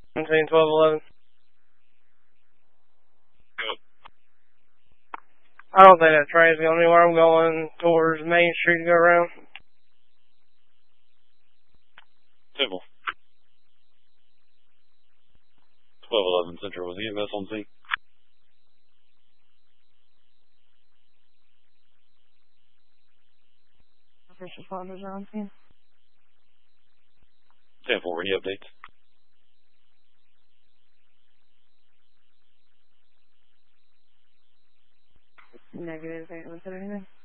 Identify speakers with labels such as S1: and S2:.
S1: Between 12 11. I don't think that train's going anywhere. I'm going towards Main Street to go around.
S2: Simple. 1211 Central, was EMS on scene?
S1: First responders are on scene.
S2: 10-4, any updates?
S1: Negative, ain't looking at anything.